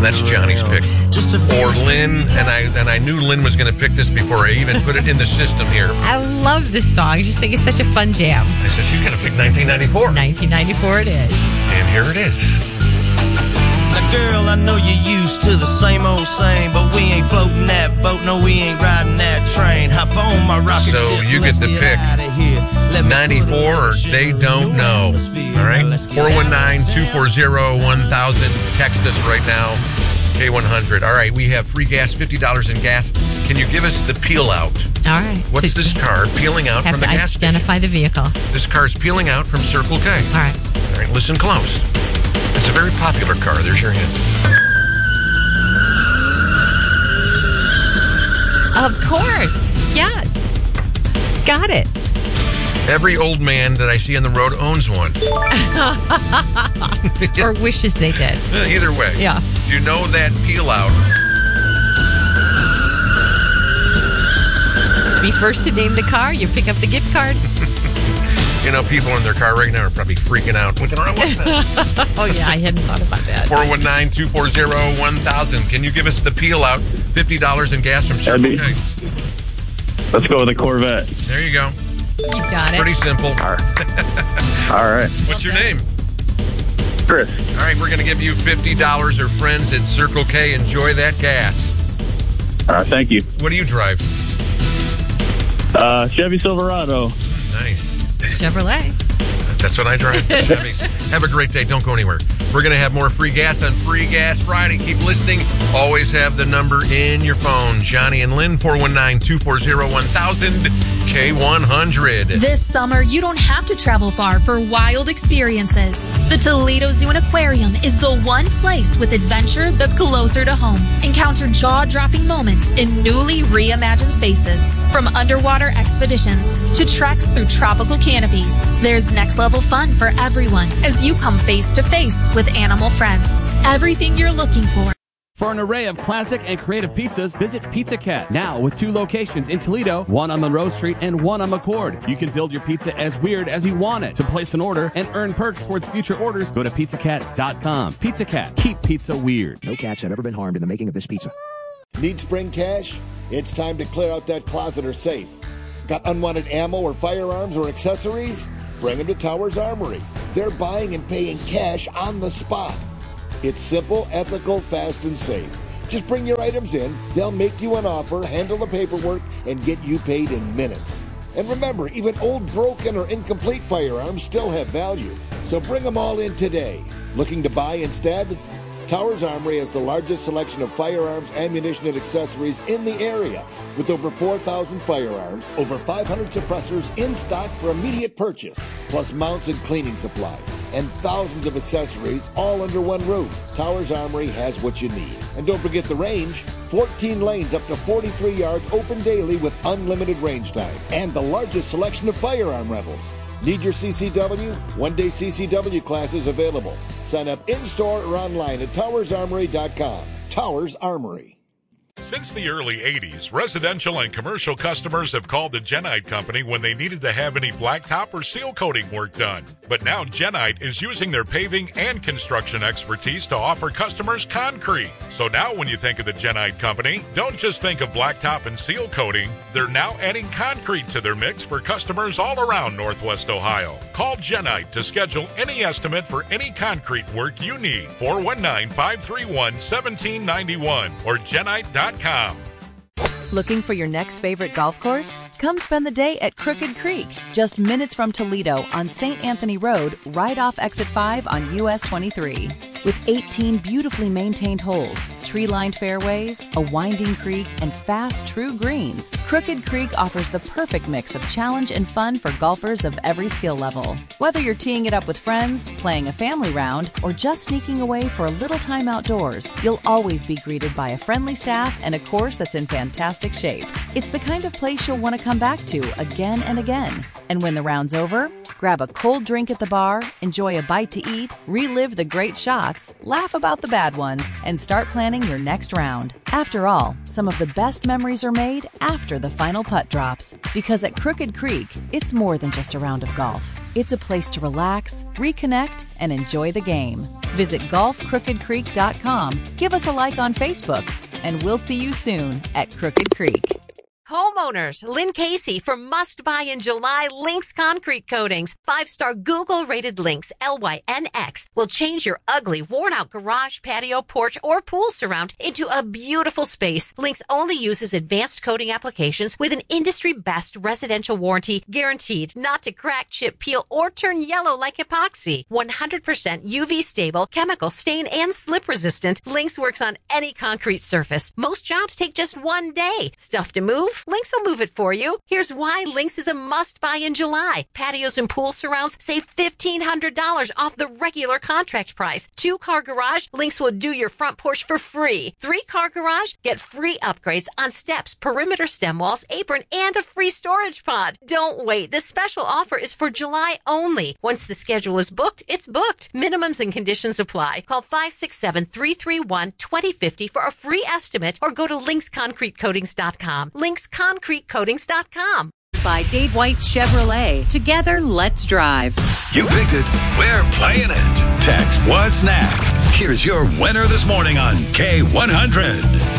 And that's Johnny's pick. Or Lynn, and I knew Lynn was going to pick this before I even put it in the system here. I love this song. I just think it's such a fun jam. I said, she's going to pick 1994. 1994 it is. And here it is. Now, girl, I know you're used to the same old same, but we ain't floating that boat, no, we ain't riding that train. Hop on my rocket So ship, you get to pick 94 or they don't know. All right? 419-240-1000. Text us right now. K100. All right, we have free gas, $50 in gas. Can you give us the peel out? All right. What's this car peeling out from the gas station? Identify the vehicle. This car's peeling out from Circle K. All right. All right, listen close. It's a very popular car. There's your hint. Of course. Yes. Got it. Every old man that I see on the road owns one. Or wishes they did. Either way. Yeah. Do you know that peel out? Be first to name the car. You pick up the gift card. You know, people in their car right now are probably freaking out. Looking around, what's that? Oh, yeah, I hadn't thought about that. 419-240-1000. Can you give us the peel out? $50 in gas from Circle K. Let's go with the Corvette. There you go. You got it. Pretty simple. All right. What's your name? Chris. All right, we're going to give you $50 or friends at Circle K. Enjoy that gas. All right, thank you. What do you drive? Chevy Silverado. Nice. Chevrolet. That's what I drive. Chevys. Have a great day. Don't go anywhere. We're going to have more free gas on Free Gas Friday. Keep listening. Always have the number in your phone. Johnny and Lynn, 419-240-1000, K100. This summer, you don't have to travel far for wild experiences. The Toledo Zoo and Aquarium is the one place with adventure that's closer to home. Encounter jaw-dropping moments in newly reimagined spaces. From underwater expeditions to treks through tropical canopies, there's next-level fun for everyone as you come face-to-face with animal friends. Everything you're looking for. For an array of classic and creative pizzas, visit Pizza Cat. Now with 2 locations in Toledo, one on Monroe Street and one on McCord. You can build your pizza as weird as you want it. To place an order and earn perks towards future orders, go to pizzacat.com. Pizza Cat. Keep pizza weird. No cats have ever been harmed in the making of this pizza. Need spring cash? It's time to clear out that closet or safe. Got unwanted ammo or firearms or accessories? Bring them to Towers Armory. They're buying and paying cash on the spot. It's simple, ethical, fast, and safe. Just bring your items in, they'll make you an offer, handle the paperwork, and get you paid in minutes. And remember, even old, broken, or incomplete firearms still have value. So bring them all in today. Looking to buy instead? Towers Armory has the largest selection of firearms, ammunition, and accessories in the area, with over 4,000 firearms, over 500 suppressors in stock for immediate purchase, plus mounts and cleaning supplies, and thousands of accessories all under one roof. Towers Armory has what you need. And don't forget the range. 14 lanes up to 43 yards open daily with unlimited range time, and the largest selection of firearm rentals. Need your CCW? One-day CCW classes available. Sign up in-store or online at towersarmory.com. Towers Armory. Since the early 80s, residential and commercial customers have called the Genite Company when they needed to have any blacktop or seal coating work done. But now Genite is using their paving and construction expertise to offer customers concrete. So now when you think of the Genite Company, don't just think of blacktop and seal coating. They're now adding concrete to their mix for customers all around Northwest Ohio. Call Genite to schedule any estimate for any concrete work you need. 419-531-1791 or Genite.com. Looking for your next favorite golf course? Come spend the day at Crooked Creek, just minutes from Toledo on St. Anthony Road, right off Exit 5 on US 23. With 18 beautifully maintained holes, tree-lined fairways, a winding creek, and fast, true greens, Crooked Creek offers the perfect mix of challenge and fun for golfers of every skill level. Whether you're teeing it up with friends, playing a family round, or just sneaking away for a little time outdoors, you'll always be greeted by a friendly staff and a course that's in fantastic shape. It's the kind of place you'll want to come back to again and again. And when the round's over, grab a cold drink at the bar, enjoy a bite to eat, relive the great shots, laugh about the bad ones, and start planning planning your next round. After all, some of the best memories are made after the final putt drops. Because at Crooked Creek, it's more than just a round of golf. It's a place to relax, reconnect, and enjoy the game. Visit golfcrookedcreek.com, give us a like on Facebook, and we'll see you soon at Crooked Creek. Homeowners, Lynn Casey for Must Buy in July Lynx Concrete Coatings. 5-star Google-rated Lynx, LYNX, will change your ugly, worn-out garage, patio, porch, or pool surround into a beautiful space. Lynx only uses advanced coating applications with an industry-best residential warranty guaranteed not to crack, chip, peel, or turn yellow like epoxy. 100% UV-stable, chemical, stain, and slip-resistant. Lynx works on any concrete surface. Most jobs take just 1 day. Stuff to move? Lynx will move it for you. Here's why Lynx is a must-buy in July. Patios and pool surrounds save $1,500 off the regular contract price. 2-car garage, Lynx will do your front porch for free. 3-car garage, get free upgrades on steps, perimeter stem walls, apron, and a free storage pod. Don't wait. This special offer is for July only. Once the schedule is booked, it's booked. Minimums and conditions apply. Call 567-331-2050 for a free estimate or go to lynxconcretecoatings.com. lynxconcretecoatings.com. By Dave White Chevrolet. Together, let's drive. You picked it. We're playing it. Text What's Next. Here's your winner this morning on K100.